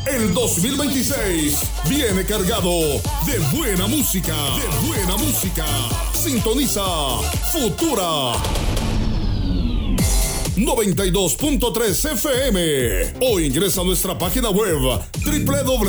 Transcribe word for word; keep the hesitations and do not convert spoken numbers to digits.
El dos mil veintiséis viene cargado de buena música, de buena música. Sintoniza Futura noventa y dos punto tres F M o ingresa a nuestra página web doble u doble u doble u